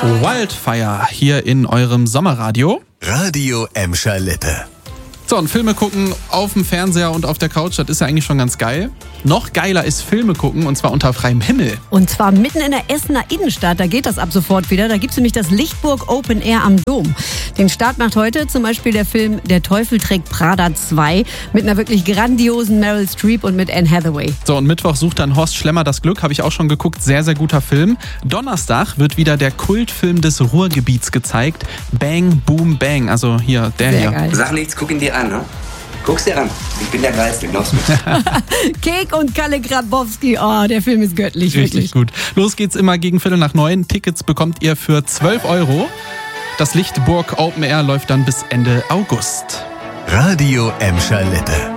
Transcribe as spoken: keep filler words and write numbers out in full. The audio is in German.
Wildfire hier in eurem Sommerradio. Radio Emscher Lippe. So, und Filme gucken auf dem Fernseher und auf der Couch, das ist ja eigentlich schon ganz geil. Noch geiler ist Filme gucken, und zwar unter freiem Himmel. Und zwar mitten in der Essener Innenstadt, da geht das ab sofort wieder. Da gibt es nämlich das Lichtburg Open Air am Dom. Den Start macht heute zum Beispiel der Film Der Teufel trägt Prada zwei mit einer wirklich grandiosen Meryl Streep und mit Anne Hathaway. So, und Mittwoch sucht dann Horst Schlemmer das Glück, habe ich auch schon geguckt, sehr, sehr guter Film. Donnerstag wird wieder der Kultfilm des Ruhrgebiets gezeigt, Bang, Boom, Bang, also hier, der Sehr hier. geil. Sag nichts, guck ihn dir an, ne? Guck's dir an. Ich bin der Geilste, glaubst du? Kek und Kalle Grabowski, oh, der Film ist göttlich, Richtig wirklich. gut. Los geht's immer gegen Viertel nach neun. Tickets bekommt ihr für zwölf Euro. Das Lichtburg Open Air läuft dann bis Ende August. Radio Emscher Lippe.